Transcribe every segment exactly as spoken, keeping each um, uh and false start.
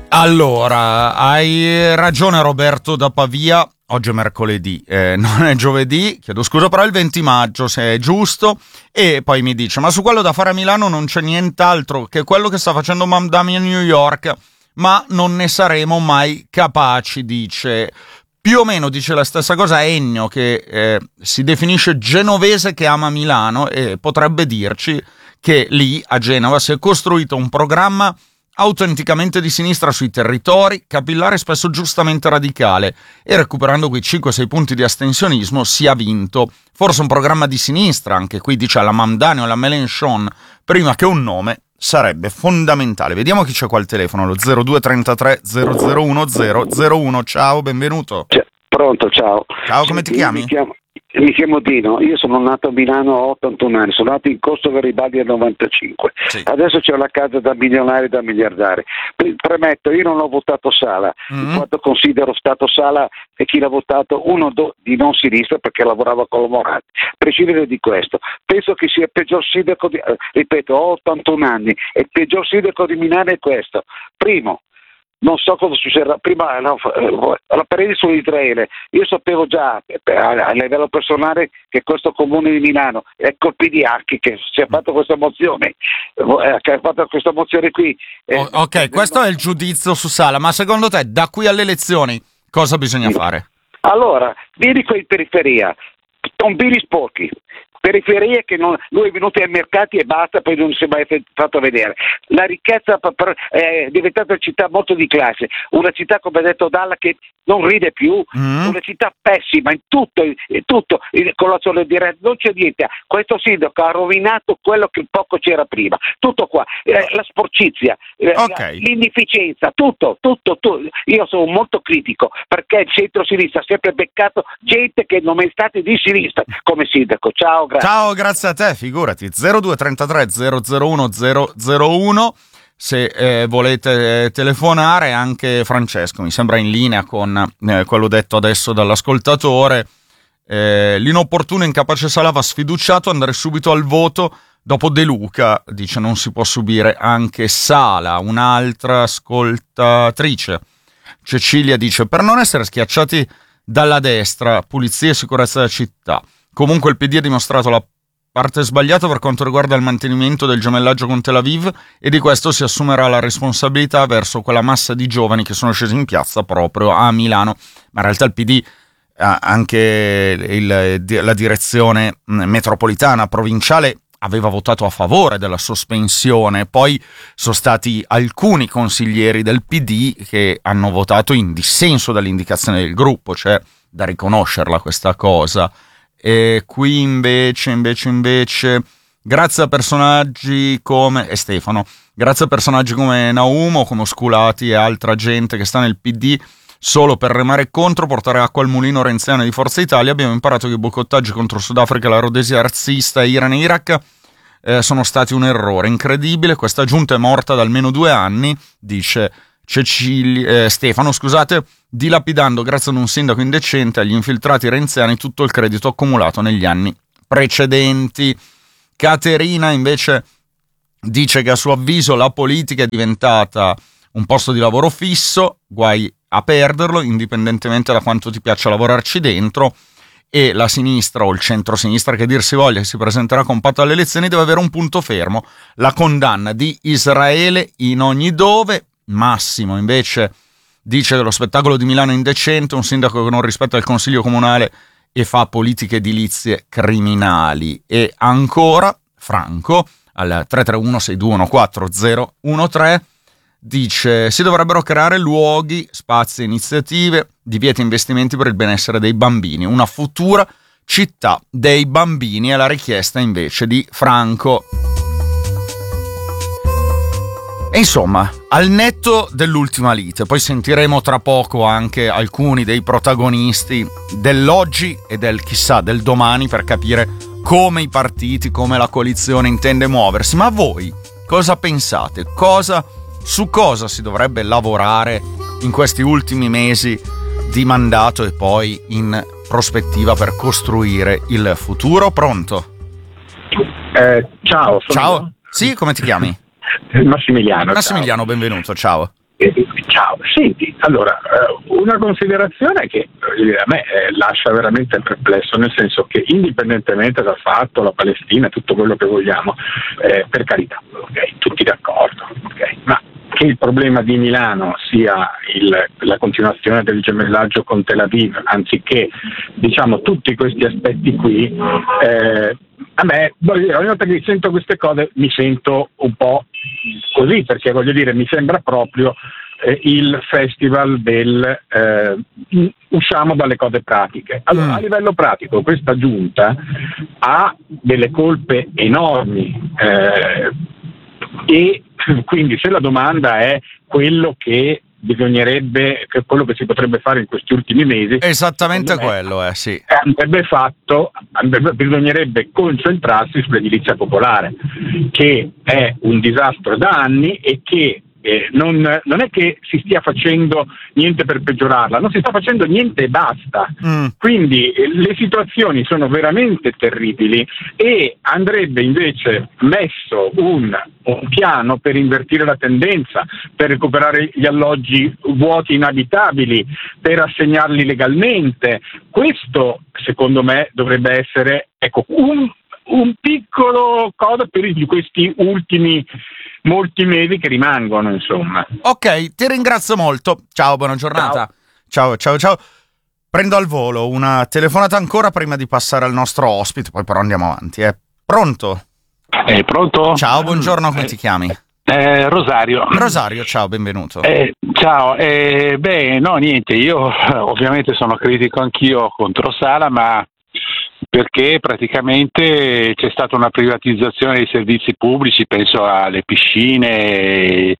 Allora, hai ragione Roberto da Pavia, oggi è mercoledì, eh, non è giovedì, chiedo scusa, però è il venti maggio, se è giusto, e poi mi dice, ma su quello da fare a Milano non c'è nient'altro che quello che sta facendo Mamdani a New York, ma non ne saremo mai capaci, dice. Più o meno dice la stessa cosa Ennio, che eh, si definisce genovese che ama Milano, e potrebbe dirci che lì a Genova si è costruito un programma autenticamente di sinistra sui territori, capillare, spesso giustamente radicale, e recuperando quei cinque sei punti di astensionismo si è vinto. Forse un programma di sinistra, anche qui dice alla Mamdani o alla Mélenchon, prima che un nome, sarebbe fondamentale. Vediamo chi c'è qua al telefono, lo zero due trentatré zero zero uno zero zero uno. Ciao, benvenuto. C- pronto, ciao. Ciao, come ti chiami? Mi chiamo, mi chiamo Dino, io sono nato a Milano a ottantuno anni, sono nato in Corso Garibaldi al novantacinque, sì. Adesso c'ho la casa da milionario e da miliardario. Premetto, io non ho votato Sala, mm-hmm. in quanto considero stato Sala e chi l'ha votato uno do, di non sinistra perché lavorava con lo Moratti. Prescindere di questo, penso che sia il peggior sindaco di, eh, ripeto, ho ottantuno anni e il peggior sindaco di Milano è questo. Primo, non so cosa succederà. Prima no, la parete su Israele, io sapevo già a livello personale che questo comune di Milano è col P D H che si è fatto questa mozione, che ha fatto questa mozione qui. Oh, ok, eh, questo è il giudizio su Sala, ma secondo te da qui alle elezioni cosa bisogna fare? Allora, vieni qui in periferia, tombini sporchi. Periferie che non, lui è venuto ai mercati e basta, poi non si è mai fatto vedere. La ricchezza è diventata una città molto di classe, una città, come ha detto Dalla, che non ride più, mm. una città pessima in tutto, in tutto, con la sole diretta, non c'è niente. Questo sindaco ha rovinato quello che poco c'era prima, tutto qua, eh, la sporcizia, eh, okay. l'inefficienza, tutto, tutto, tutto. Io sono molto critico perché il centro-sinistra ha sempre beccato gente che non è stata di sinistra come sindaco. Ciao. Grazie. Ciao, grazie a te, figurati. zero due trentatré zero zero uno zero zero uno se eh, volete telefonare. Anche Francesco mi sembra in linea con eh, quello detto adesso dall'ascoltatore. Eh, l'inopportuno incapace Sala va sfiduciato, andare subito al voto dopo De Luca, dice non si può subire anche Sala. Un'altra ascoltatrice, Cecilia, dice per non essere schiacciati dalla destra, pulizia e sicurezza della città. Comunque il P D ha dimostrato la parte sbagliata per quanto riguarda il mantenimento del gemellaggio con Tel Aviv e di questo si assumerà la responsabilità verso quella massa di giovani che sono scesi in piazza proprio a Milano. Ma in realtà il P D, anche il, la direzione metropolitana, provinciale, aveva votato a favore della sospensione. Poi sono stati alcuni consiglieri del P D che hanno votato in dissenso dall'indicazione del gruppo, cioè da riconoscerla questa cosa. E qui invece, invece, invece, grazie a personaggi come e Stefano, grazie a personaggi come Naumo, come Osculati e altra gente che sta nel P D solo per remare contro, portare acqua al mulino renziano di Forza Italia, abbiamo imparato che i boicottaggi contro Sudafrica, la Rhodesia razzista, Iran e Iraq eh, sono stati un errore incredibile. Questa giunta è morta da almeno due anni, dice Cecilia, eh, Stefano, scusate, dilapidando grazie ad un sindaco indecente agli infiltrati renziani tutto il credito accumulato negli anni precedenti. Caterina invece dice che a suo avviso la politica è diventata un posto di lavoro fisso, guai a perderlo indipendentemente da quanto ti piaccia lavorarci dentro, e la sinistra o il centro-sinistra che dir si voglia che si presenterà compatto alle elezioni deve avere un punto fermo, la condanna di Israele in ogni dove. Massimo invece dice che lo spettacolo di Milano è indecente, un sindaco che non rispetta il consiglio comunale e fa politiche edilizie criminali. E ancora Franco al tre tre uno sei due uno quattro zero uno tre dice si dovrebbero creare luoghi, spazi e iniziative, divieti e investimenti per il benessere dei bambini, una futura città dei bambini è la richiesta invece di Franco. E insomma, al netto dell'ultima lite, poi sentiremo tra poco anche alcuni dei protagonisti dell'oggi e del chissà del domani per capire come i partiti, come la coalizione intende muoversi. Ma voi cosa pensate? Cosa, su cosa si dovrebbe lavorare in questi ultimi mesi di mandato e poi in prospettiva per costruire il futuro? Pronto? Eh, ciao. Sono ciao. Io. Sì, come ti chiami? Massimiliano. Massimiliano, ciao. Benvenuto, ciao. Ciao, senti, allora, una considerazione che a me eh, lascia veramente perplesso, nel senso che indipendentemente dal fatto, la Palestina, tutto quello che vogliamo, eh, per carità, okay, tutti d'accordo, okay, ma che il problema di Milano sia il, la continuazione del gemellaggio con Tel Aviv, anziché diciamo tutti questi aspetti qui, eh, a me, voglio dire, ogni volta che sento queste cose mi sento un po' così, perché voglio dire, mi sembra proprio eh, il festival del eh, usciamo dalle cose pratiche. Allora, mm. a livello pratico questa giunta ha delle colpe enormi, eh, e quindi se la domanda è quello che bisognerebbe, che quello che si potrebbe fare in questi ultimi mesi, esattamente quello, eh, sì. andrebbe fatto, andrebbe, bisognerebbe concentrarsi sull'edilizia popolare, che è un disastro da anni e che eh, non, non è che si stia facendo niente per peggiorarla, non si sta facendo niente e basta. Mm. Quindi eh, le situazioni sono veramente terribili e andrebbe invece messo un, un piano per invertire la tendenza, per recuperare gli alloggi vuoti inabitabili, per assegnarli legalmente. Questo secondo me dovrebbe essere, ecco, un, un piccolo cosa per questi ultimi molti mesi che rimangono, insomma. Ok, ti ringrazio molto. Ciao, buona giornata. Ciao, ciao, ciao. ciao. Prendo al volo una telefonata ancora prima di passare al nostro ospite, poi però andiamo avanti. Eh. Pronto? Eh, pronto? Ciao, buongiorno, come eh, ti chiami? Eh, Rosario. Rosario, ciao, benvenuto. Eh, ciao, eh, beh, no, niente, io ovviamente sono critico anch'io contro Sala, ma perché praticamente c'è stata una privatizzazione dei servizi pubblici, penso alle piscine,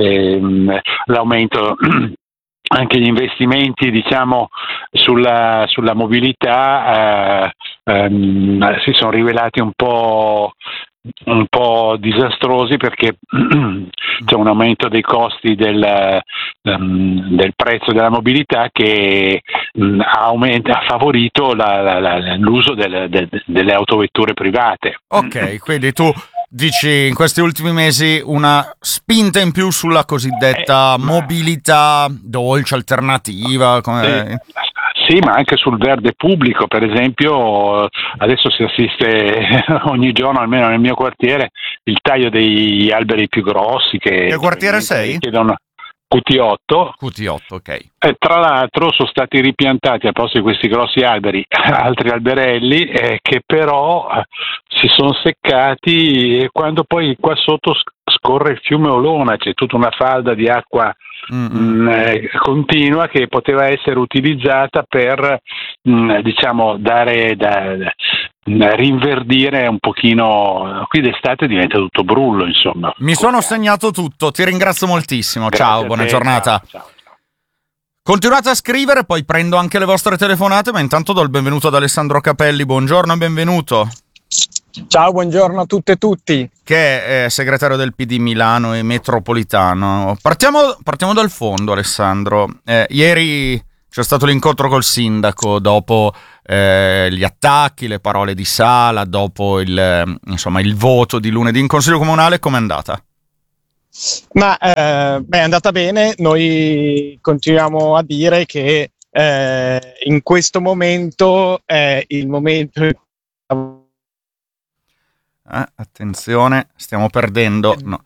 ehm, l'aumento, anche gli investimenti diciamo sulla, sulla mobilità eh, ehm, si sono rivelati un po' un po' disastrosi, perché c'è un aumento dei costi del, um, del prezzo della mobilità che um, ha, aumenta, ha favorito la, la, la, l'uso del, del, delle autovetture private. Ok, quindi tu dici in questi ultimi mesi una spinta in più sulla cosiddetta eh, mobilità dolce, alternativa, come... eh, Sì, ma anche sul verde pubblico, per esempio, adesso si assiste ogni giorno, almeno nel mio quartiere, il taglio degli alberi più grossi. Che, che quartiere sei? Chiedono Q T otto. Q T otto, ok. E tra l'altro sono stati ripiantati al posto di questi grossi alberi altri alberelli eh, che però eh, si sono seccati, e quando poi qua sotto scorre il fiume Olona, c'è tutta una falda di acqua mh, eh, continua che poteva essere utilizzata per mh, diciamo dare da, da, rinverdire un pochino. Qui d'estate diventa tutto brullo, insomma. Mi sono segnato tutto, ti ringrazio moltissimo. Grazie, ciao, buona te, giornata. Ciao, ciao. Continuate a scrivere, poi prendo anche le vostre telefonate, ma intanto do il benvenuto ad Alessandro Capelli. Buongiorno e benvenuto. Ciao, buongiorno a tutte e tutti. Che è segretario del P D Milano e metropolitano. Partiamo, partiamo dal fondo, Alessandro. Eh, ieri c'è stato l'incontro col sindaco dopo eh, gli attacchi, le parole di Sala, dopo il, eh, insomma, il voto di lunedì in Consiglio Comunale. Com'è andata? Ma eh, beh, è andata bene. Noi continuiamo a dire che eh, in questo momento è il momento. Eh, attenzione, stiamo perdendo. No.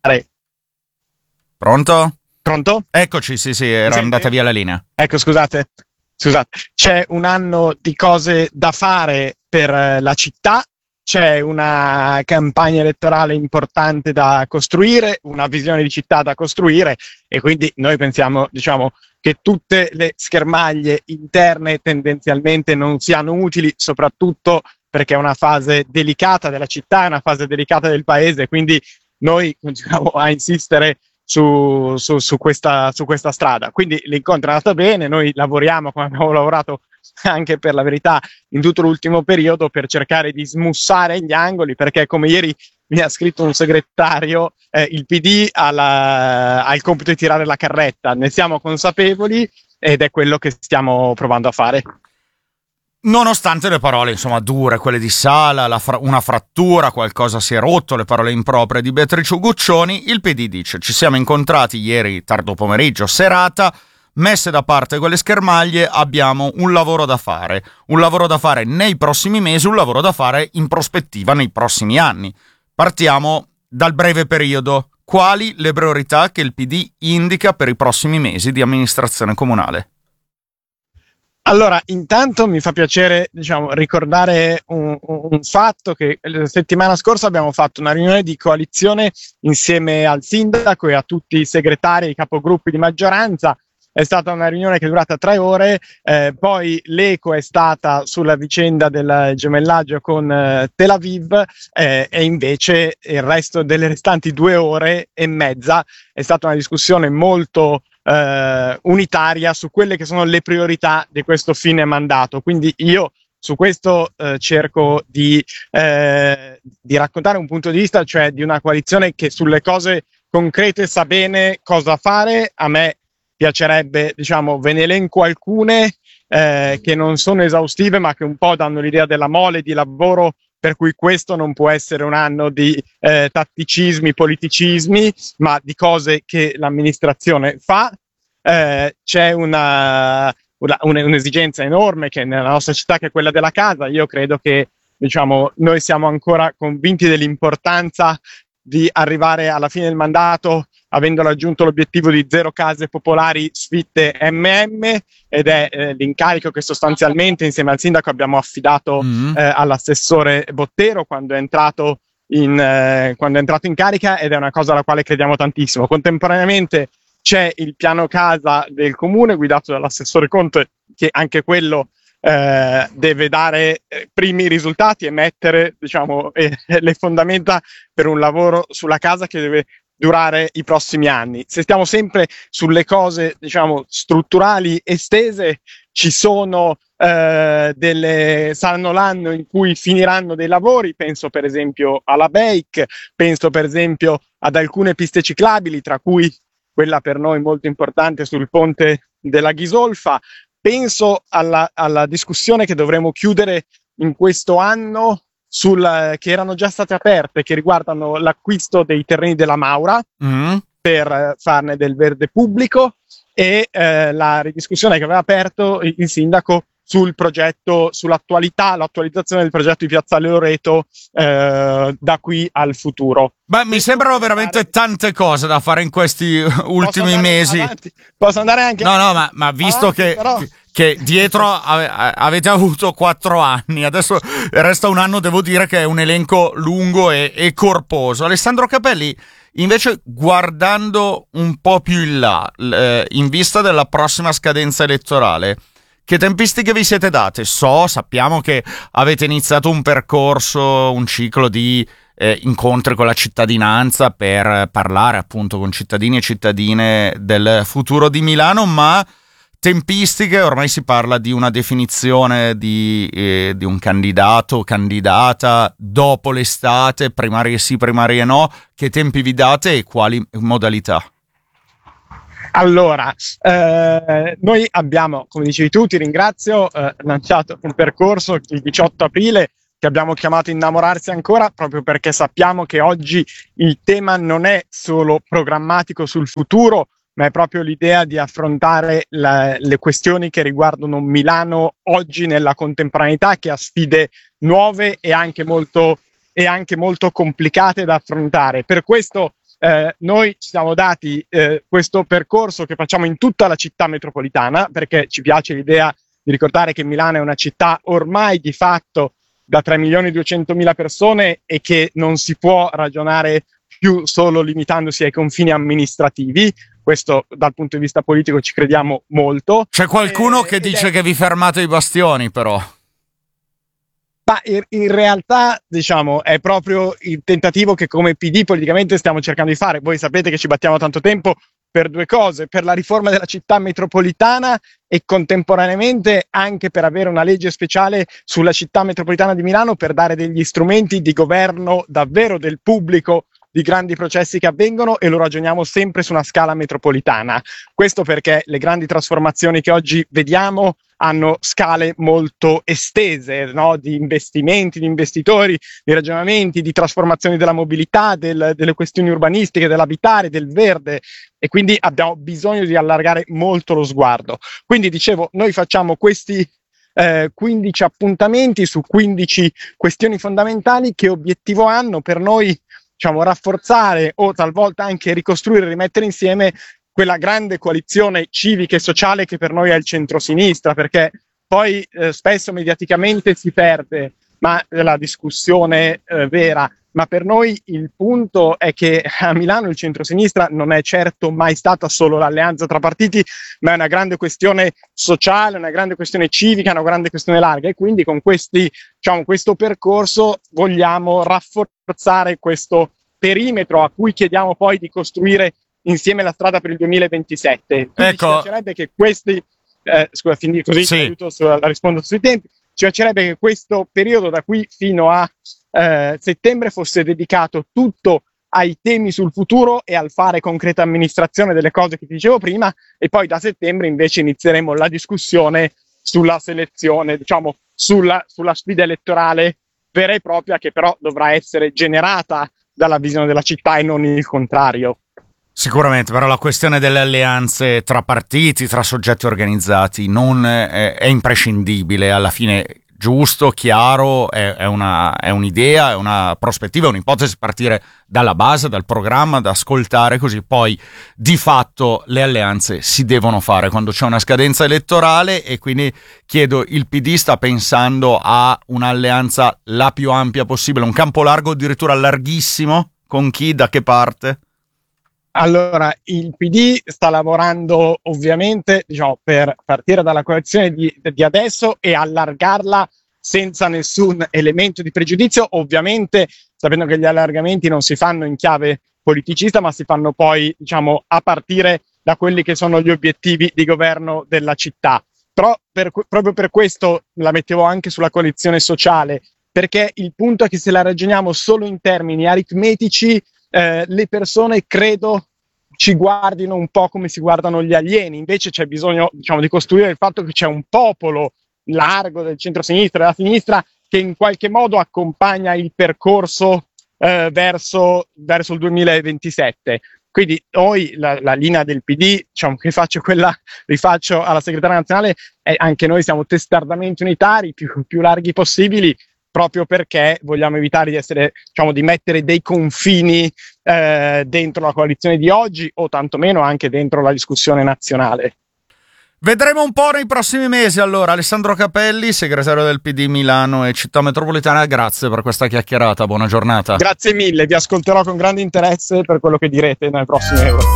Pronto? Pronto? Eccoci, sì, sì, era andata via la linea. Ecco, scusate. Scusate. C'è un anno di cose da fare per la città. C'è una campagna elettorale importante da costruire, una visione di città da costruire, e quindi noi pensiamo, diciamo, che tutte le schermaglie interne tendenzialmente non siano utili, soprattutto perché è una fase delicata della città, è una fase delicata del paese, quindi noi continuiamo a insistere su, su, su, questa, su questa strada. Quindi l'incontro è andato bene, noi lavoriamo come abbiamo lavorato anche per la verità in tutto l'ultimo periodo per cercare di smussare gli angoli, perché come ieri mi ha scritto un segretario, eh, il P D ha, la, ha il compito di tirare la carretta, ne siamo consapevoli ed è quello che stiamo provando a fare. Nonostante le parole, insomma, dure, quelle di Sala, la fra- una frattura, qualcosa si è rotto, le parole improprie di Beatrice Uguccioni, il P D dice: ci siamo incontrati ieri tardo pomeriggio, serata, messe da parte quelle schermaglie, abbiamo un lavoro da fare, un lavoro da fare nei prossimi mesi, un lavoro da fare in prospettiva nei prossimi anni. Partiamo dal breve periodo. Quali le priorità che il P D indica per i prossimi mesi di amministrazione comunale? Allora, intanto mi fa piacere, diciamo, ricordare un, un fatto che la settimana scorsa abbiamo fatto una riunione di coalizione insieme al sindaco e a tutti i segretari e i capogruppi di maggioranza. È stata una riunione che è durata tre ore, eh, poi l'eco è stata sulla vicenda del gemellaggio con eh, Tel Aviv eh, e invece il resto delle restanti due ore e mezza è stata una discussione molto Uh, unitaria su quelle che sono le priorità di questo fine mandato. Quindi io su questo uh, cerco di, uh, di raccontare un punto di vista, cioè di una coalizione che sulle cose concrete sa bene cosa fare. A me piacerebbe, diciamo, ve ne elenco alcune uh, che non sono esaustive ma che un po' danno l'idea della mole di lavoro, per cui questo non può essere un anno di eh, tatticismi, politicismi, ma di cose che l'amministrazione fa. Eh, c'è una, una, un'esigenza enorme che nella nostra città, che è quella della casa. Io credo che, diciamo, noi siamo ancora convinti dell'importanza di arrivare alla fine del mandato avendo raggiunto l'obiettivo di zero case popolari sfitte M M, ed è eh, l'incarico che sostanzialmente insieme al sindaco abbiamo affidato mm-hmm. eh, all'assessore Bottero quando è entrato in eh, quando è entrato in carica, ed è una cosa alla quale crediamo tantissimo. Contemporaneamente c'è il piano casa del comune guidato dall'assessore Conte, che anche quello eh, deve dare eh, primi risultati e mettere, diciamo, eh, le fondamenta per un lavoro sulla casa che deve durare i prossimi anni. Se stiamo sempre sulle cose, diciamo, strutturali estese, ci sono eh, delle saranno l'anno in cui finiranno dei lavori. Penso per esempio alla Bake, penso per esempio ad alcune piste ciclabili, tra cui quella per noi molto importante sul ponte della Ghisolfa. Penso alla, alla discussione che dovremo chiudere in questo anno sul, che erano già state aperte, che riguardano l'acquisto dei terreni della Maura mm. per farne del verde pubblico, e eh, la ridiscussione che aveva aperto il, il sindaco sul progetto, sull'attualità, l'attualizzazione del progetto di Piazzale Loreto eh, da qui al futuro. Beh, mi sembrano veramente tante cose da fare in questi ultimi mesi. Avanti. Posso andare anche No, no, ma, ma visto avanti, che, però... che dietro ave, avete avuto quattro anni, adesso resta un anno, devo dire che è un elenco lungo e, e corposo. Alessandro Capelli, invece, guardando un po' più in là, eh, in vista della prossima scadenza elettorale, che tempistiche vi siete date? So, sappiamo che avete iniziato un percorso, un ciclo di eh, incontri con la cittadinanza per parlare appunto con cittadini e cittadine del futuro di Milano, ma tempistiche, ormai si parla di una definizione di, eh, di un candidato o candidata dopo l'estate, primarie sì, primarie no. Che tempi vi date e quali modalità? Allora, eh, noi abbiamo, come dicevi tu, ti ringrazio, eh, lanciato un percorso il diciotto aprile che abbiamo chiamato Innamorarsi ancora, proprio perché sappiamo che oggi il tema non è solo programmatico sul futuro, ma è proprio l'idea di affrontare la, le questioni che riguardano Milano oggi nella contemporaneità, che ha sfide nuove e anche molto, e anche molto complicate da affrontare. Per questo Eh, noi ci siamo dati eh, questo percorso che facciamo in tutta la città metropolitana, perché ci piace l'idea di ricordare che Milano è una città ormai di fatto da tre milioni duecentomila persone e che non si può ragionare più solo limitandosi ai confini amministrativi. Questo dal punto di vista politico ci crediamo molto. C'è qualcuno eh, che dice è... che vi fermate i bastioni, però. Ma in, in realtà, diciamo, è proprio il tentativo che come P D politicamente stiamo cercando di fare. Voi sapete che ci battiamo tanto tempo per due cose: per la riforma della città metropolitana e contemporaneamente anche per avere una legge speciale sulla città metropolitana di Milano, per dare degli strumenti di governo davvero del pubblico di grandi processi che avvengono, e lo ragioniamo sempre su una scala metropolitana. Questo perché le grandi trasformazioni che oggi vediamo hanno scale molto estese, no? Di investimenti, di investitori, di ragionamenti, di trasformazioni della mobilità, del, delle questioni urbanistiche, dell'abitare, del verde, e quindi abbiamo bisogno di allargare molto lo sguardo. Quindi dicevo, noi facciamo questi eh, quindici appuntamenti su quindici questioni fondamentali. Che obiettivo hanno? Per noi, diciamo, rafforzare o talvolta anche ricostruire, rimettere insieme quella grande coalizione civica e sociale che per noi è il centrosinistra, perché poi eh, spesso mediaticamente si perde ma la discussione eh, vera, ma per noi il punto è che a Milano il centrosinistra non è certo mai stata solo l'alleanza tra partiti, ma è una grande questione sociale, una grande questione civica, una grande questione larga, e quindi con questi, diciamo, questo percorso vogliamo rafforzare questo perimetro a cui chiediamo poi di costruire insieme la strada per il duemilaventisette. Quindi ecco. Ci piacerebbe che questi, eh, scusa, finì così, sì. aiuto sulla, la rispondo sui tempi, ci piacerebbe che questo periodo da qui fino a eh, settembre fosse dedicato tutto ai temi sul futuro e al fare concreta amministrazione delle cose che ti dicevo prima, e poi da settembre invece inizieremo la discussione sulla selezione, diciamo, sulla, sulla sfida elettorale vera e propria, che però dovrà essere generata dalla visione della città e non il contrario. Sicuramente, però la questione delle alleanze tra partiti, tra soggetti organizzati non è, è imprescindibile. Alla fine, giusto, chiaro, è, è, una, è un'idea, è una prospettiva, è un'ipotesi, partire dalla base, dal programma, da ascoltare, così poi di fatto le alleanze si devono fare quando c'è una scadenza elettorale. E quindi chiedo, il P D sta pensando a un'alleanza la più ampia possibile, un campo largo addirittura larghissimo? Con chi, da che parte? Allora, il P D sta lavorando ovviamente, diciamo, per partire dalla coalizione di, di adesso e allargarla senza nessun elemento di pregiudizio, ovviamente sapendo che gli allargamenti non si fanno in chiave politicista, ma si fanno poi, diciamo, a partire da quelli che sono gli obiettivi di governo della città. Però per, proprio per questo la mettevo anche sulla coalizione sociale, perché il punto è che se la ragioniamo solo in termini aritmetici, Eh, le persone credo ci guardino un po' come si guardano gli alieni. Invece c'è bisogno, diciamo, di costruire il fatto che c'è un popolo largo del centro-sinistra e della sinistra che in qualche modo accompagna il percorso eh, verso, verso il duemilaventisette. Quindi noi, la, la linea del P D, diciamo, che faccio quella, rifaccio alla segretaria nazionale, è anche noi siamo testardamente unitari, più, più larghi possibili, proprio perché vogliamo evitare di essere, diciamo, di mettere dei confini eh, dentro la coalizione di oggi, o tantomeno anche dentro la discussione nazionale. Vedremo un po' nei prossimi mesi. Allora, Alessandro Capelli, segretario del P D Milano e Città Metropolitana, grazie per questa chiacchierata, buona giornata. Grazie mille, vi ascolterò con grande interesse per quello che direte nelle prossime ore.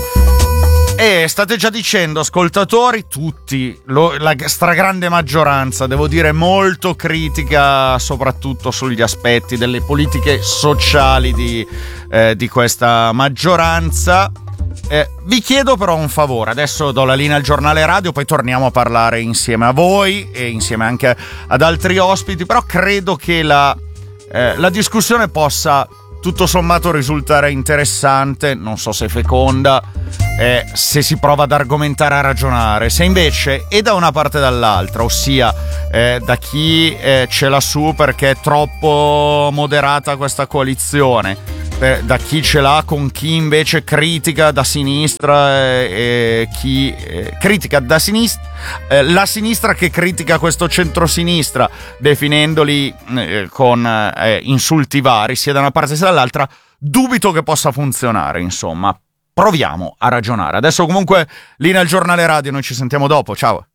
E state già dicendo, ascoltatori, tutti, lo, la stragrande maggioranza, devo dire molto critica soprattutto sugli aspetti delle politiche sociali di, eh, di questa maggioranza. Eh, vi chiedo però un favore, adesso do la linea al giornale radio, poi torniamo a parlare insieme a voi e insieme anche ad altri ospiti, però credo che la, eh, la discussione possa tutto sommato risultare interessante, non so se feconda, eh, se si prova ad argomentare, a ragionare. Se invece è da una parte e dall'altra, ossia eh, da chi eh, ce l'ha su perché è troppo moderata questa coalizione, per, da chi ce l'ha con chi invece critica da sinistra e eh, chi eh, critica da sinistra eh, la sinistra che critica questo centrosinistra definendoli eh, con eh, insulti vari, sia da una parte sia dall'altra, dubito che possa funzionare. Insomma, proviamo a ragionare. Adesso comunque linea al giornale radio, noi ci sentiamo dopo, ciao.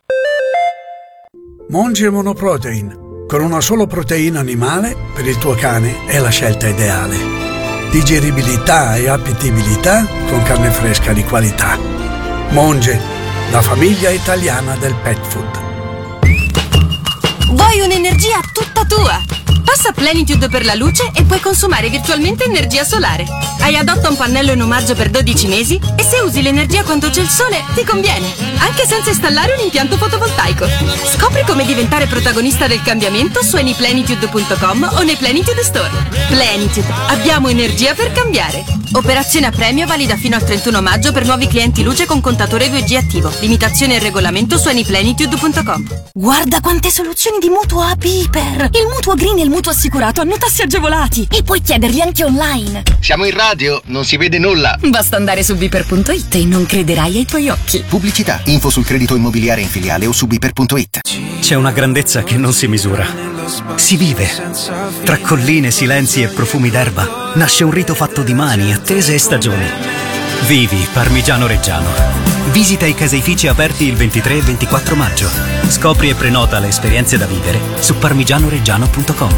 Monge Monoprotein, con una sola proteina animale per il tuo cane è la scelta ideale. Digeribilità e appetibilità con carne fresca di qualità. Monge, la famiglia italiana del pet food. Vuoi un'energia tutta tua? Passa a Plenitude per la luce e puoi consumare virtualmente energia solare. Hai adotta un pannello in omaggio per dodici mesi e se usi l'energia quando c'è il sole ti conviene, anche senza installare un impianto fotovoltaico. Scopri come diventare protagonista del cambiamento su anyplenitude punto com o nei Plenitude Store. Plenitude, abbiamo energia per cambiare. Operazione a premio valida fino al trentuno maggio per nuovi clienti luce con contatore due G attivo. Limitazione e regolamento su anyplenitude punto com. Guarda quante soluzioni di mutuo a Piper! Il mutuo green e il mutuo assicurato hanno tassi agevolati e puoi chiederli anche online. Siamo in radio, non si vede nulla. Basta andare su Biper punto it e non crederai ai tuoi occhi. Pubblicità, info sul credito immobiliare in filiale o su Biper punto it. C'è una grandezza che non si misura. Si vive. Tra colline, silenzi e profumi d'erba nasce un rito fatto di mani, attese e stagioni. Vivi Parmigiano Reggiano. Visita i caseifici aperti il ventitré e ventiquattro maggio. Scopri e prenota le esperienze da vivere su parmigianoreggiano punto com.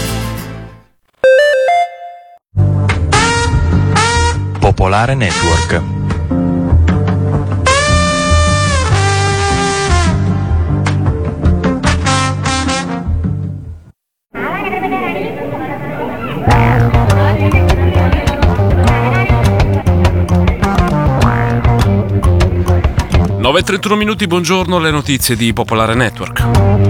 Popolare Network. nove e trentuno minuti, buongiorno, le notizie di Popolare Network.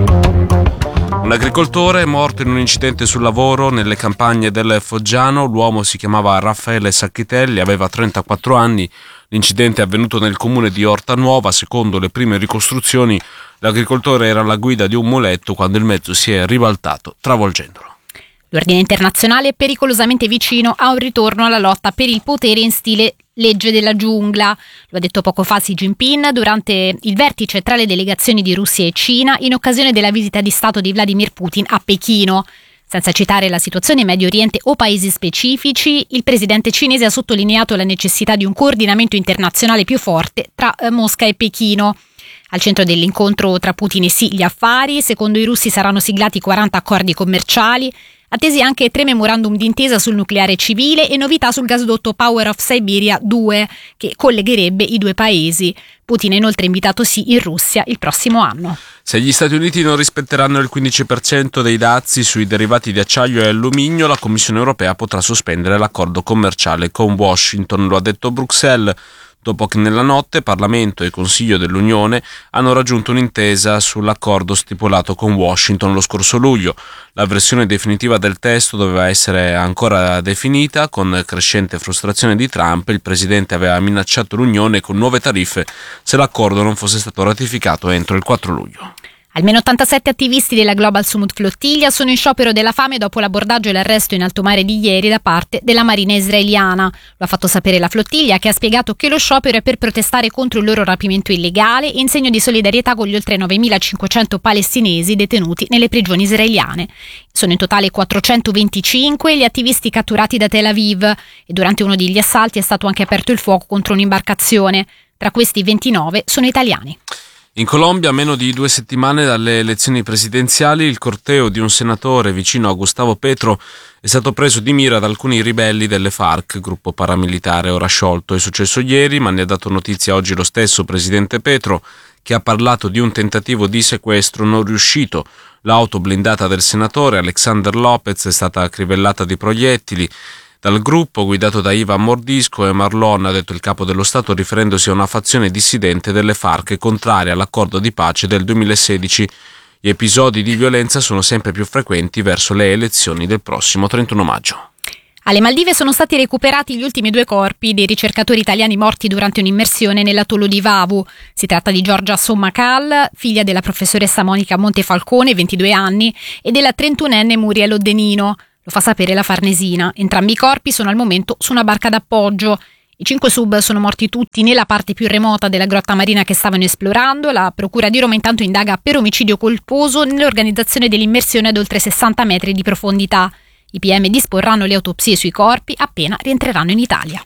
Un agricoltore è morto in un incidente sul lavoro nelle campagne del Foggiano. L'uomo si chiamava Raffaele Sacchitelli, aveva trentaquattro anni. L'incidente è avvenuto nel comune di Ortanuova. Secondo le prime ricostruzioni, l'agricoltore era alla guida di un muletto quando il mezzo si è ribaltato, travolgendolo. L'ordine internazionale è pericolosamente vicino a un ritorno alla lotta per il potere in stile legge della giungla. Lo ha detto poco fa Xi Jinping durante il vertice tra le delegazioni di Russia e Cina in occasione della visita di Stato di Vladimir Putin a Pechino. Senza citare la situazione in Medio Oriente o paesi specifici, il presidente cinese ha sottolineato la necessità di un coordinamento internazionale più forte tra Mosca e Pechino. Al centro dell'incontro tra Putin e Xi gli affari. Secondo i russi saranno siglati quaranta accordi commerciali, attesi anche tre memorandum d'intesa sul nucleare civile e novità sul gasdotto Power of Siberia due, che collegherebbe i due paesi. Putin ha inoltre invitato Xi in Russia il prossimo anno. Se gli Stati Uniti non rispetteranno il quindici per cento dei dazi sui derivati di acciaio e alluminio, la Commissione europea potrà sospendere l'accordo commerciale con Washington, lo ha detto Bruxelles, dopo che nella notte Parlamento e Consiglio dell'Unione hanno raggiunto un'intesa sull'accordo stipulato con Washington lo scorso luglio. La versione definitiva del testo doveva essere ancora definita. Con crescente frustrazione di Trump, il presidente aveva minacciato l'Unione con nuove tariffe se l'accordo non fosse stato ratificato entro il quattro luglio. Almeno ottantasette attivisti della Global Summit Flottiglia sono in sciopero della fame dopo l'abordaggio e l'arresto in alto mare di ieri da parte della Marina israeliana. Lo ha fatto sapere la flottiglia, che ha spiegato che lo sciopero è per protestare contro il loro rapimento illegale in segno di solidarietà con gli oltre novemilacinquecento palestinesi detenuti nelle prigioni israeliane. Sono in totale quattrocentoventicinque gli attivisti catturati da Tel Aviv e durante uno degli assalti è stato anche aperto il fuoco contro un'imbarcazione. Tra questi ventinove sono italiani. In Colombia, a meno di due settimane dalle elezioni presidenziali, il corteo di un senatore vicino a Gustavo Petro è stato preso di mira da alcuni ribelli delle FARC, gruppo paramilitare ora sciolto. È successo ieri, ma ne ha dato notizia oggi lo stesso presidente Petro, che ha parlato di un tentativo di sequestro non riuscito. L'auto blindata del senatore Alexander Lopez è stata crivellata di proiettili dal gruppo guidato da Ivan Mordisco e Marlon, ha detto il capo dello Stato, riferendosi a una fazione dissidente delle FARC contraria all'accordo di pace del duemilasedici. Gli episodi di violenza sono sempre più frequenti verso le elezioni del prossimo trentuno maggio. Alle Maldive sono stati recuperati gli ultimi due corpi dei ricercatori italiani morti durante un'immersione nell'atollo di Vavu. Si tratta di Giorgia Sommacal, figlia della professoressa Monica Montefalcone, ventidue anni, e della trentunenne Muriel Oddenino. Lo fa sapere la Farnesina. Entrambi i corpi sono al momento su una barca d'appoggio. I cinque sub sono morti tutti nella parte più remota della grotta marina che stavano esplorando. La Procura di Roma intanto indaga per omicidio colposo nell'organizzazione dell'immersione ad oltre sessanta metri di profondità. I P M disporranno le autopsie sui corpi appena rientreranno in Italia.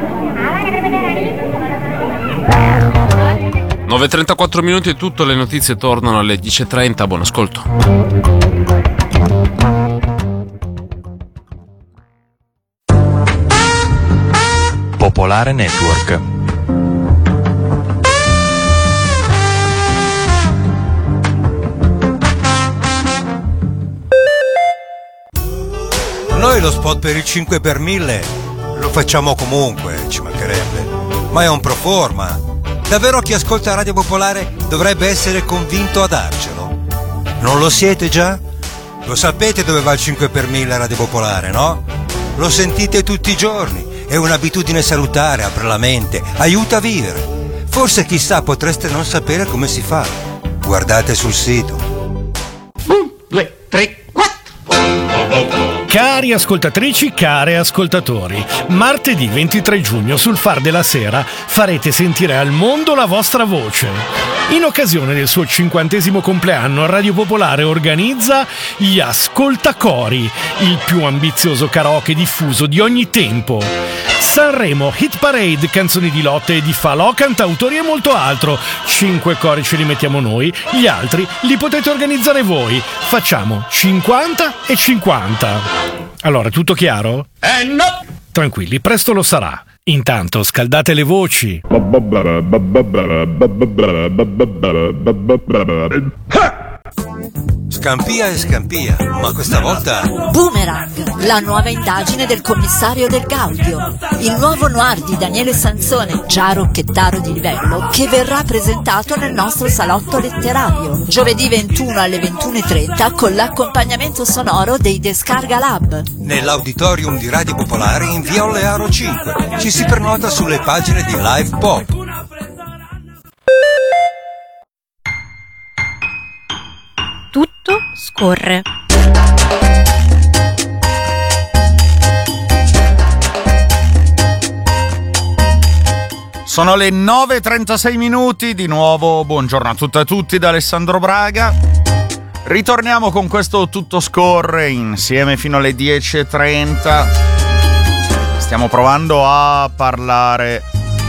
nove e trentaquattro minuti è tutto, le notizie tornano alle dieci e trenta. Buon ascolto. Popolare Network. noi lo spot per il cinque per mille lo facciamo comunque, ci mancherebbe. Ma è un pro forma. Davvero chi ascolta Radio Popolare dovrebbe essere convinto a darcelo. Non lo siete già? Lo sapete dove va il cinque per mille a Radio Popolare, no? Lo sentite tutti i giorni. È un'abitudine salutare, apre la mente, aiuta a vivere. Forse chissà potreste non sapere come si fa. Guardate sul sito. Un, due, tre, quattro. Cari ascoltatrici, cari ascoltatori, martedì ventitré giugno sul Far della Sera farete sentire al mondo la vostra voce. In occasione del suo cinquantesimo compleanno, Radio Popolare organizza gli Ascoltacori, il più ambizioso karaoke diffuso di ogni tempo. Sanremo, hit parade, canzoni di lotte e di falò, cantautori e molto altro. Cinque cori ce li mettiamo noi, gli altri li potete organizzare voi. Facciamo cinquanta e cinquanta. Allora, tutto chiaro? Eh no! Tranquilli, presto lo sarà. Intanto scaldate le voci. Scampia e scampia, ma questa volta... Boomerang, la nuova indagine del commissario del Gaudio. Il nuovo noir di Daniele Sansone, già rocchettaro di livello, che verrà presentato nel nostro salotto letterario. Giovedì ventuno alle ventuno e trenta con l'accompagnamento sonoro dei Descarga Lab. Nell'auditorium di Radio Popolare in via Olearo cinque. Ci si prenota sulle pagine di Live Pop. Tutto scorre. Sono le nove e trentasei minuti, di nuovo buongiorno a tutte e a tutti da Alessandro Braga. Ritorniamo con questo Tutto scorre insieme fino alle dieci e trenta. Stiamo provando a parlare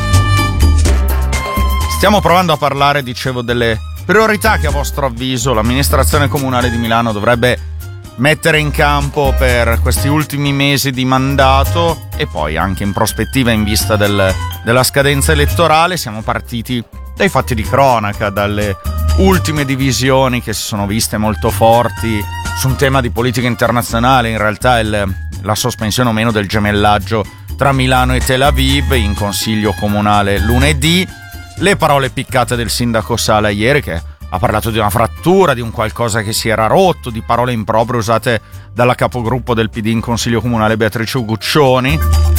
Stiamo provando a parlare, dicevo, delle priorità che a vostro avviso l'amministrazione comunale di Milano dovrebbe mettere in campo per questi ultimi mesi di mandato e poi anche in prospettiva in vista del, della scadenza elettorale. Siamo partiti dai fatti di cronaca, dalle ultime divisioni che si sono viste molto forti su un tema di politica internazionale, in realtà il, la sospensione o meno del gemellaggio tra Milano e Tel Aviv in consiglio comunale lunedì. Le parole piccate del sindaco Sala ieri, che ha parlato di una frattura, di un qualcosa che si era rotto, di parole improprie usate dalla capogruppo del P D in consiglio comunale Beatrice Uguccioni.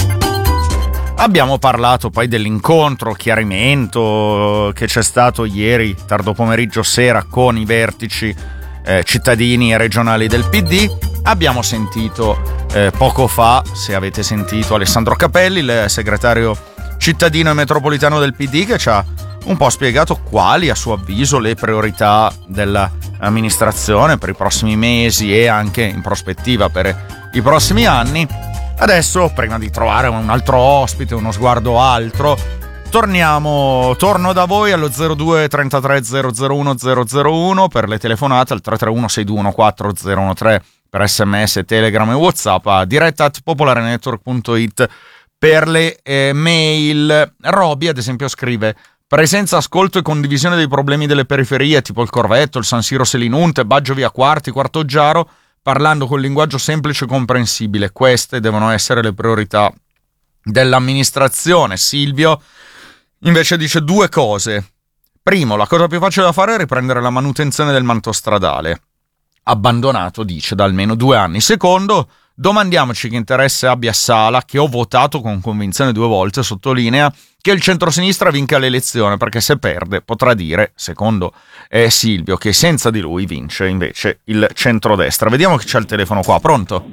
Abbiamo parlato poi dell'incontro, chiarimento che c'è stato ieri, tardo pomeriggio sera, con i vertici eh, cittadini e regionali del P D. Abbiamo sentito eh, poco fa, se avete sentito, Alessandro Capelli, il segretario cittadino e metropolitano del P D, che ci ha un po' spiegato quali, a suo avviso, le priorità dell'amministrazione per i prossimi mesi e anche in prospettiva per i prossimi anni. Adesso, prima di trovare un altro ospite, uno sguardo altro, torniamo, torno da voi allo zero due trentatré zero zero uno zero zero uno per le telefonate, al tre tre uno sei due uno quattro zero uno tre per sms, telegram e whatsapp, a diretta at popolarenetwork punto it per le eh, mail. Roby, ad esempio, scrive: presenza, ascolto e condivisione dei problemi delle periferie, tipo il Corvetto, il San Siro Selinunte, Baggio Via Quarti, Quartoggiaro, parlando con linguaggio semplice e comprensibile. Queste devono essere le priorità dell'amministrazione. Silvio invece dice due cose. Primo, la cosa più facile da fare è riprendere la manutenzione del manto stradale, abbandonato, dice, da almeno due anni. Secondo, domandiamoci che interesse abbia Sala, che ho votato con convinzione due volte, sottolinea che il centrosinistra vinca l'elezione, perché se perde potrà dire, secondo eh, Silvio, che senza di lui vince invece il centrodestra. Vediamo chi c'è al telefono qua. Pronto?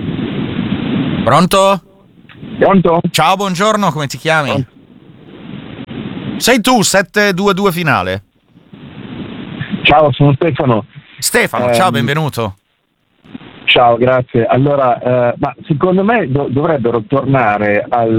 Pronto? Pronto? Ciao, buongiorno, come ti chiami? Pronto? Sei tu, sette due due finale. Ciao, sono Stefano. Stefano, eh, ciao, benvenuto. Ciao, grazie. Allora, eh, ma secondo me do- dovrebbero tornare al,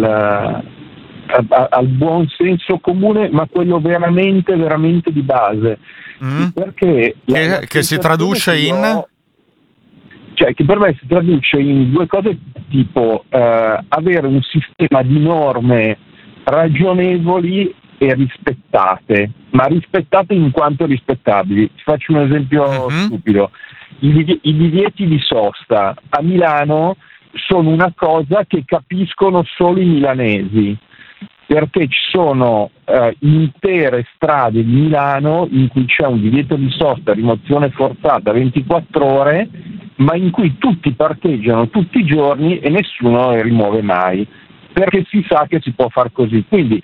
a- al buon senso comune, ma quello veramente, veramente di base. Mm. Perché che, la, che si traduce in... Ho, cioè, che per me si traduce in due cose, tipo eh, avere un sistema di norme ragionevoli e rispettate, ma rispettate in quanto rispettabili. Ti faccio un esempio mm-hmm. stupido. I, div- I divieti di sosta a Milano sono una cosa che capiscono solo i milanesi, perché ci sono eh, intere strade di Milano in cui c'è un divieto di sosta, rimozione forzata ventiquattro ore, ma in cui tutti parcheggiano tutti i giorni e nessuno le rimuove mai, perché si sa che si può far così. Quindi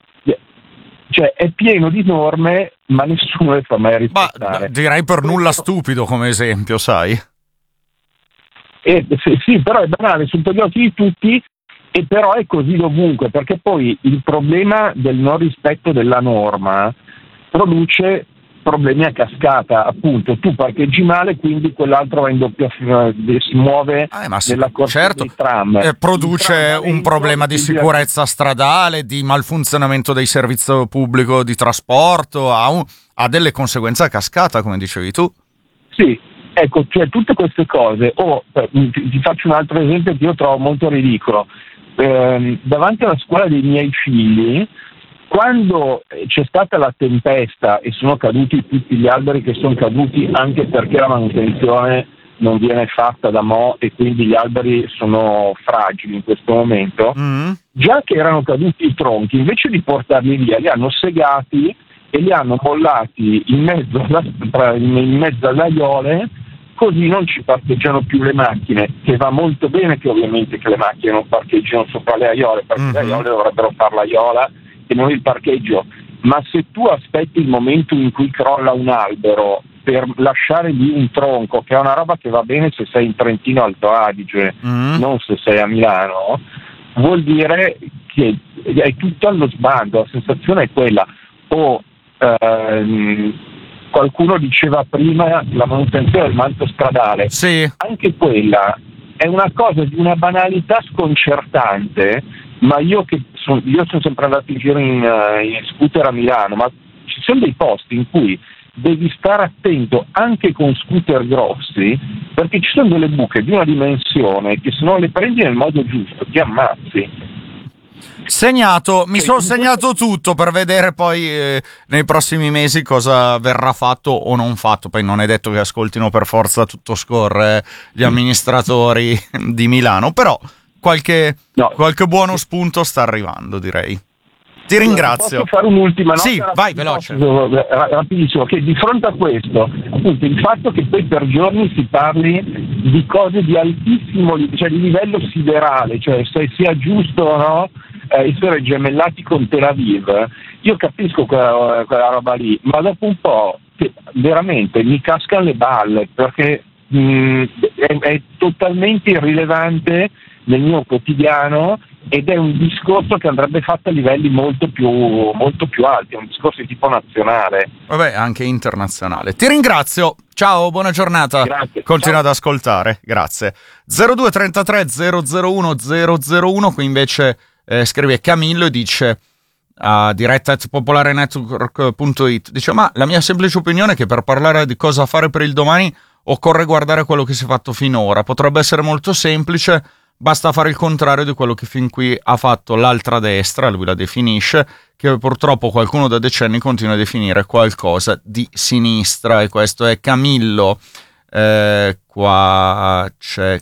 cioè, è pieno di norme, ma nessuno le fa mai rispettare. Ma direi per nulla stupido come esempio, sai? Eh, sì, sì, però è banale sotto gli occhi di tutti, e però è così dovunque, perché poi il problema del non rispetto della norma produce problemi a cascata. Appunto, tu parcheggi male, quindi quell'altro va in doppia, si muove ah, ma nella corsia certo, dei tram. eh, produce tram un problema di sicurezza stradale, di malfunzionamento dei servizi pubblico di trasporto, ha, un, ha delle conseguenze a cascata, come dicevi tu. Sì, ecco, cioè tutte queste cose. O oh, ti, ti faccio un altro esempio che io trovo molto ridicolo. Eh, davanti alla scuola dei miei figli, quando c'è stata la tempesta e sono caduti tutti gli alberi che sono caduti, anche perché la manutenzione non viene fatta da mo' e quindi gli alberi sono fragili in questo momento, mm. già che erano caduti i tronchi, invece di portarli via li hanno segati e li hanno mollati in mezzo, alla, in mezzo alle aiole, così non ci parcheggiano più le macchine, che va molto bene che ovviamente che le macchine non parcheggino sopra le aiole, perché mm-hmm. le aiole dovrebbero fare l'aiola e non il parcheggio, ma se tu aspetti il momento in cui crolla un albero per lasciare lì un tronco, che è una roba che va bene se sei in Trentino Alto Adige, mm. non se sei a Milano, vuol dire che è tutto allo sbando. La sensazione è quella. O ehm, qualcuno diceva prima la manutenzione del manto stradale, sì. anche quella è una cosa di una banalità sconcertante, ma io che son, io sono sempre andato in giro in, uh, in scooter a Milano, ma ci sono dei posti in cui devi stare attento anche con scooter grossi, perché ci sono delle buche di una dimensione che se non le prendi nel modo giusto ti ammazzi. Segnato, mi sono segnato tutto per vedere poi eh, nei prossimi mesi cosa verrà fatto o non fatto. Poi non è detto che ascoltino per forza tutto scorre eh, gli amministratori di Milano, però qualche, no. qualche buono spunto sta arrivando, direi. Ti ringrazio. Posso fare un'ultima nota? Sì, vai, veloce. Rapidissimo, che di fronte a questo, appunto, il fatto che poi per giorni si parli di cose di altissimo, cioè di livello siderale, cioè se sia giusto o no eh, essere gemellati con Tel Aviv, io capisco quella, quella roba lì, ma dopo un po' che veramente mi cascano le balle, perché mh, è, è totalmente irrilevante nel mio quotidiano, ed è un discorso che andrebbe fatto a livelli molto più, molto più alti, è un discorso di tipo nazionale. Vabbè, anche internazionale. Ti ringrazio, ciao, buona giornata. Grazie. Continua ciao. Ad ascoltare, grazie. zero due trentatré zero zero uno zero zero uno, qui invece eh, scrive Camillo e dice a diretta at popolarenetwork punto it, dice: ma la mia semplice opinione è che per parlare di cosa fare per il domani occorre guardare quello che si è fatto finora. Potrebbe essere molto semplice, basta fare il contrario di quello che fin qui ha fatto l'altra destra, lui la definisce, che purtroppo qualcuno da decenni continua a definire qualcosa di sinistra, e questo è Camillo. Eh, qua c'è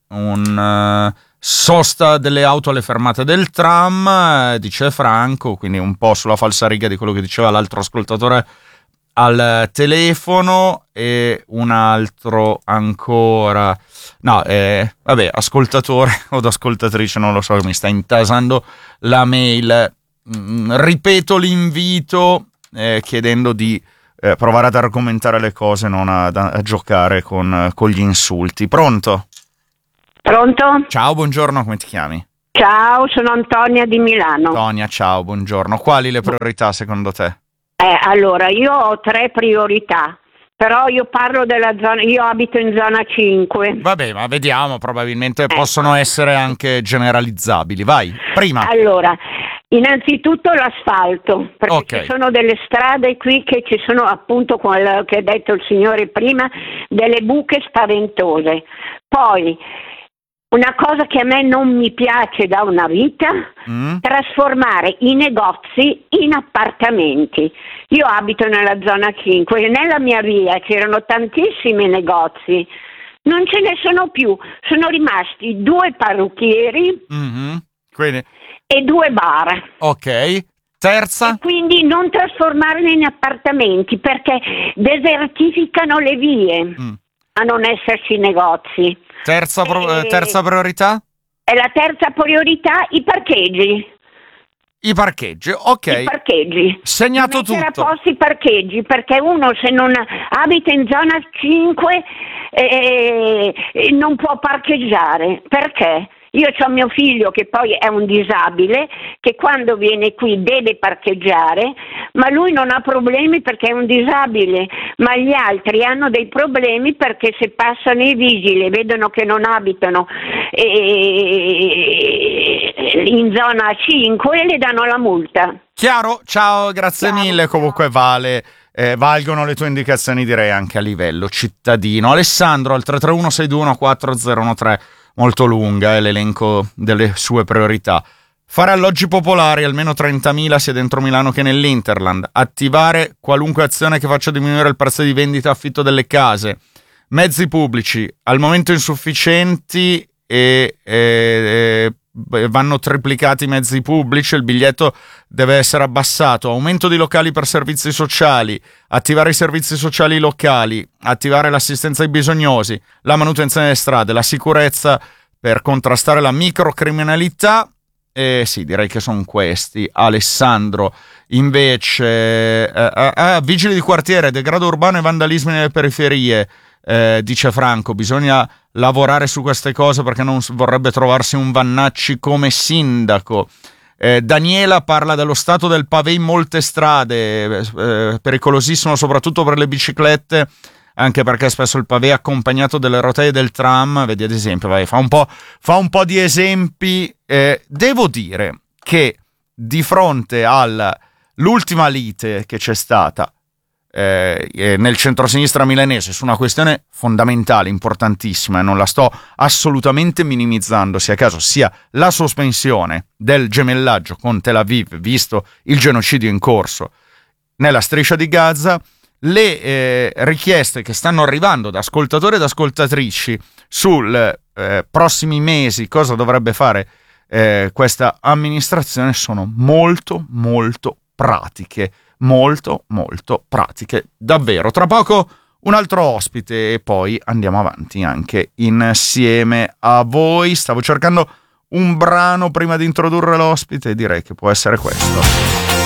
un uh, sosta delle auto alle fermate del tram, eh, dice Franco, quindi un po' sulla falsariga di quello che diceva l'altro ascoltatore al telefono. E un altro ancora, no, eh, vabbè, ascoltatore o ascoltatrice, non lo so, mi sta intasando la mail. Mm, ripeto l'invito eh, chiedendo di eh, provare ad argomentare le cose, non a, a giocare con, con gli insulti. Pronto? Pronto? Ciao, buongiorno, come ti chiami? Ciao, sono Antonia di Milano. Antonia, ciao, buongiorno. Quali le priorità secondo te? Eh, allora, io ho tre priorità, però io parlo della zona, io abito in zona cinque. Vabbè, ma vediamo, probabilmente eh. possono essere anche generalizzabili. Vai, prima. Allora, innanzitutto l'asfalto, perché okay. ci sono delle strade qui che ci sono, appunto, quello che ha detto il signore prima, delle buche spaventose. Poi, una cosa che a me non mi piace da una vita, mm. trasformare i negozi in appartamenti. Io abito nella zona cinque e nella mia via c'erano tantissimi negozi, non ce ne sono più, sono rimasti due parrucchieri mm-hmm. Quindi... e due bar. Ok, terza? E quindi non trasformarli in appartamenti perché desertificano le vie mm. a non esserci negozi. Terza, pro- e... terza priorità? E la terza priorità, i parcheggi. I parcheggi, ok. I parcheggi. Segnato tutto. Mettere a posto i parcheggi, perché uno se non abita in zona cinque eh, eh, non può parcheggiare. Perché? Io ho mio figlio che poi è un disabile, che quando viene qui deve parcheggiare, ma lui non ha problemi perché è un disabile, ma gli altri hanno dei problemi perché se passano i vigili e vedono che non abitano eh, in zona cinque le danno la multa. Chiaro? Ciao, grazie Chiaro. mille, comunque vale. Eh, valgono le tue indicazioni, direi anche a livello cittadino. Alessandro al tre tre uno sei due uno quattro zero uno tre, molto lunga è l'elenco delle sue priorità. Fare alloggi popolari, almeno trentamila sia dentro Milano che nell'Interland. Attivare qualunque azione che faccia diminuire il prezzo di vendita e affitto delle case. Mezzi pubblici, al momento insufficienti e... e, e vanno triplicati i mezzi pubblici, il biglietto deve essere abbassato, aumento di locali per servizi sociali, attivare i servizi sociali locali, attivare l'assistenza ai bisognosi, la manutenzione delle strade, la sicurezza per contrastare la microcriminalità. E sì, direi che sono questi. Alessandro invece eh, eh, eh, vigili di quartiere, degrado urbano e vandalismi nelle periferie. Eh, dice Franco, bisogna lavorare su queste cose perché non vorrebbe trovarsi un Vannacci come sindaco. Eh, Daniela parla dello stato del pavé in molte strade, eh, pericolosissimo soprattutto per le biciclette, anche perché spesso il pavé è accompagnato delle rotaie del tram. Vedi ad esempio, vai, fa un po', fa un po' di esempi. Eh, devo dire che di fronte all'ultima lite che c'è stata Eh, nel centrosinistra milanese su una questione fondamentale, importantissima, e non la sto assolutamente minimizzando, sia a caso sia la sospensione del gemellaggio con Tel Aviv, visto il genocidio in corso nella striscia di Gaza, le eh, richieste che stanno arrivando da ascoltatori ed ascoltatrici sul eh, prossimi mesi, cosa dovrebbe fare eh, questa amministrazione, sono molto molto pratiche. molto molto pratiche davvero. Tra poco un altro ospite e poi andiamo avanti anche insieme a voi. Stavo cercando un brano prima di introdurre l'ospite e direi che può essere questo.